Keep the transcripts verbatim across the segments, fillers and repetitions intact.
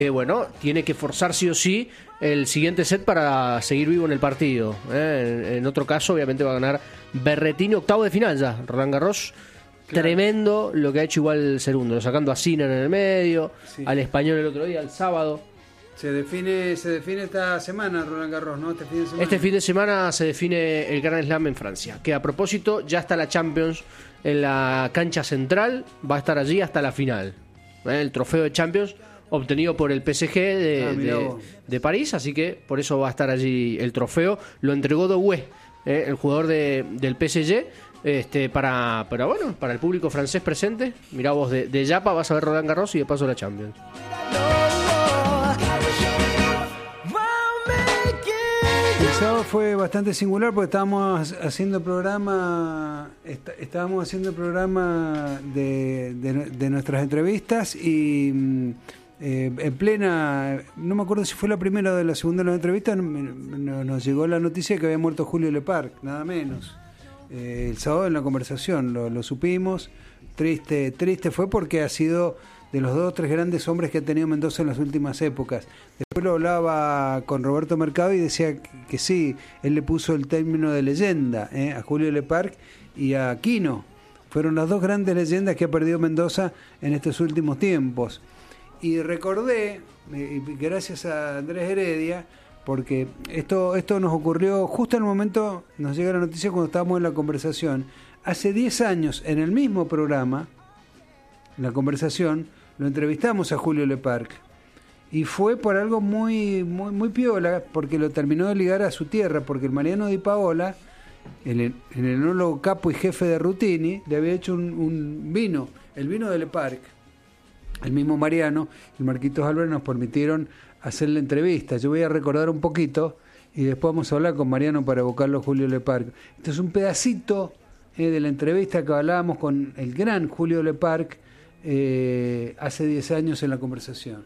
Eh, bueno, tiene que forzar sí o sí el siguiente set para seguir vivo en el partido. ¿eh? En, en otro caso, obviamente va a ganar Berrettini, octavo de final ya, Roland Garros. Claro. Tremendo lo que ha hecho igual el segundo, sacando a Sinner en el medio, sí. Al español el otro día, el sábado. Se define, se define esta semana Roland Garros, ¿no? Este fin de semana. Este fin de semana se define el Grand Slam en Francia. Que a propósito, ya está la Champions en la cancha central, va a estar allí hasta la final. ¿eh? El trofeo de Champions obtenido por el P S G de, ah, de, de París, así que por eso va a estar allí el trofeo. Lo entregó Doué, eh, el jugador de, del P S G, este, para, para, bueno, para el público francés presente. Mirá vos, de, de Yapa vas a ver Roland Garros y de paso la Champions. El sábado fue bastante singular porque estábamos haciendo programa, est- estábamos haciendo programa de, de, de nuestras entrevistas y Eh, en plena, no me acuerdo si fue la primera o de la segunda de la entrevista, no, no, nos llegó la noticia de que había muerto Julio Leparc, nada menos. Eh, el sábado en la conversación lo, lo supimos. Triste, triste fue porque ha sido de los dos o tres grandes hombres que ha tenido Mendoza en las últimas épocas. Después lo hablaba con Roberto Mercado y decía que, que sí, él le puso el término de leyenda eh, a Julio Leparc y a Quino. Fueron las dos grandes leyendas que ha perdido Mendoza en estos últimos tiempos. Y recordé, eh, gracias a Andrés Heredia, porque esto esto nos ocurrió justo en el momento, nos llega la noticia cuando estábamos en la conversación. Hace diez años, en el mismo programa, en la conversación, lo entrevistamos a Julio Leparc. Y fue por algo muy, muy, muy piola, porque lo terminó de ligar a su tierra, porque el Mariano Di Paola, el, el enólogo capo y jefe de Rutini, le había hecho un, un vino, el vino de Leparc. El mismo Mariano y Marquitos Álvarez nos permitieron hacer la entrevista. Yo voy a recordar un poquito y después vamos a hablar con Mariano para evocarlo a Julio Leparc. Esto es un pedacito eh, de la entrevista que hablábamos con el gran Julio Leparc eh, hace diez años en la conversación.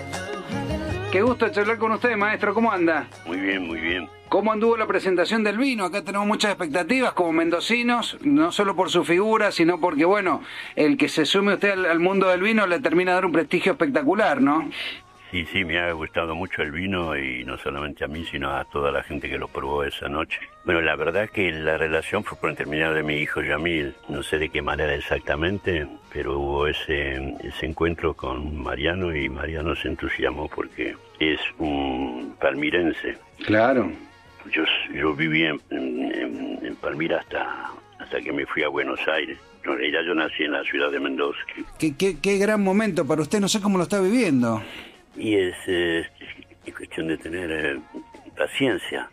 Qué gusto charlar con usted, maestro. ¿Cómo anda? Muy bien, muy bien. ¿Cómo anduvo la presentación del vino? Acá tenemos muchas expectativas como mendocinos, no solo por su figura, sino porque, bueno, el que se sume usted al, al mundo del vino le termina de dar un prestigio espectacular, ¿no? Sí, sí, me ha gustado mucho el vino y no solamente a mí, sino a toda la gente que lo probó esa noche. Bueno, la verdad es que la relación fue por intermedio de mi hijo Yamil. No sé de qué manera exactamente, pero hubo ese, ese encuentro con Mariano y Mariano se entusiasmó porque es un palmirense. Claro. Yo, yo viví en, en, en Palmira hasta, hasta que me fui a Buenos Aires. En realidad yo nací en la ciudad de Mendoza. Qué, qué, qué gran momento para usted, no sé cómo lo está viviendo. Y es, eh, es cuestión de tener eh, paciencia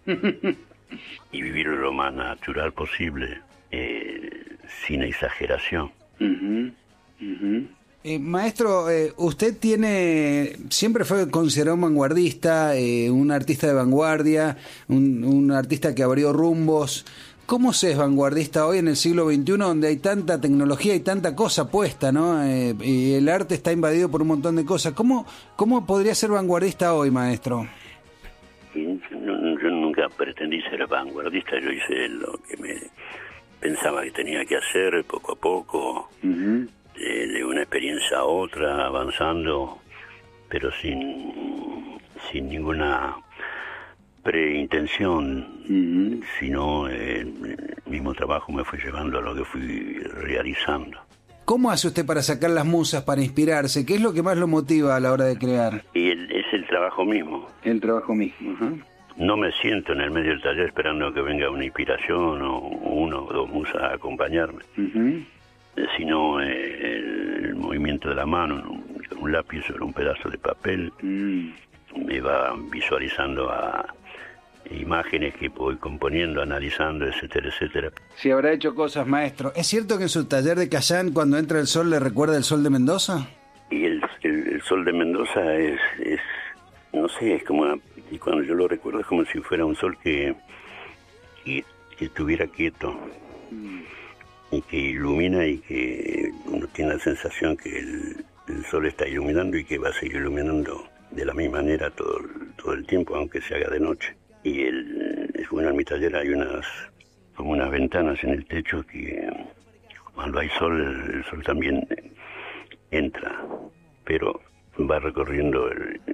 y vivir lo más natural posible, eh, sin exageración. Uh-huh. Uh-huh. Eh, maestro, eh, usted tiene, siempre fue considerado un vanguardista, eh, un artista de vanguardia, un, un artista que abrió rumbos. ¿Cómo se es vanguardista hoy en el siglo veintiuno donde hay tanta tecnología y tanta cosa puesta, ¿no? Eh, y el arte está invadido por un montón de cosas. ¿Cómo, cómo podría ser vanguardista hoy, maestro? Yo, yo nunca pretendí ser vanguardista, yo hice lo que me pensaba que tenía que hacer poco a poco, uh-huh. de, de una experiencia a otra, avanzando, pero sin, sin ninguna preintención, uh-huh. sino eh, el mismo trabajo me fue llevando a lo que fui realizando. ¿Cómo hace usted para sacar las musas, para inspirarse? ¿Qué es lo que más lo motiva a la hora de crear? Y el, es el trabajo mismo. El trabajo mismo. Uh-huh. No me siento en el medio del taller esperando que venga una inspiración o uno o dos musas a acompañarme, uh-huh. sino eh, el, el movimiento de la mano, un, un lápiz sobre un pedazo de papel, uh-huh. me va visualizando a imágenes que voy componiendo, analizando, etcétera, etcétera. Sí, habrá hecho cosas, maestro. ¿Es cierto que en su taller de Cayán, cuando entra el sol, le recuerda el sol de Mendoza? Y el, el, el sol de Mendoza es, es, no sé, es como, y cuando yo lo recuerdo es como si fuera un sol que, que, que estuviera quieto, mm. y que ilumina y que uno tiene la sensación que el, el sol está iluminando y que va a seguir iluminando de la misma manera todo, todo el tiempo, aunque se haga de noche. Y el, bueno, en mi taller hay unas, como unas ventanas en el techo que cuando hay sol, el sol también entra. Pero va recorriendo el,